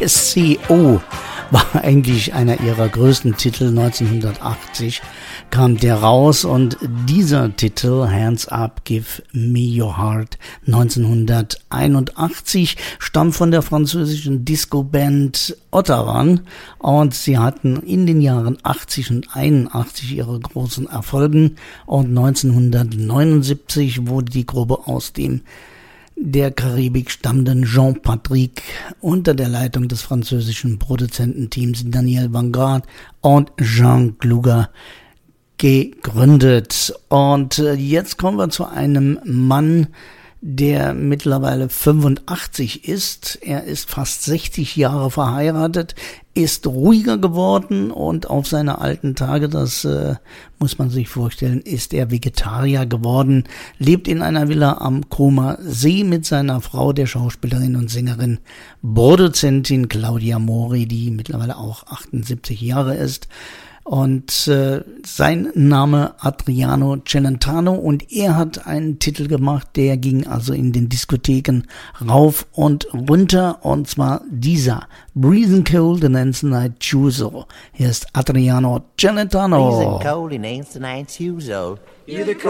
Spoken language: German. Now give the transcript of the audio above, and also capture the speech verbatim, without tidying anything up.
S C O war eigentlich einer ihrer größten Titel. neunzehnhundertachtzig kam der raus und dieser Titel, Hands Up, Give Me Your Heart, neunzehnhunderteinundachtzig, stammt von der französischen Disco-Band Ottavan und sie hatten in den Jahren achtzig und einundachtzig ihre großen Erfolgen und neunzehnhundertneunundsiebzig wurde die Gruppe aus dem der Karibik stammenden Jean Patrick unter der Leitung des französischen Produzententeams Daniel Vanguard und Jean Kluger gegründet. Und jetzt kommen wir zu einem Mann, der mittlerweile fünfundachtzig ist. Er ist fast sechzig Jahre verheiratet, ist ruhiger geworden und auf seine alten Tage, das äh, muss man sich vorstellen, ist er Vegetarier geworden, lebt in einer Villa am Comer See mit seiner Frau, der Schauspielerin und Sängerin, Produzentin Claudia Mori, die mittlerweile auch achtundsiebzig Jahre ist. Und äh, sein Name Adriano Celentano und er hat einen Titel gemacht, der ging also in den Diskotheken rauf und runter und zwar dieser Breathing Cold in Nancy Night Chuzo. Hier ist Adriano Celentano. Breathing cold in Nancy Night Chuzo. You're the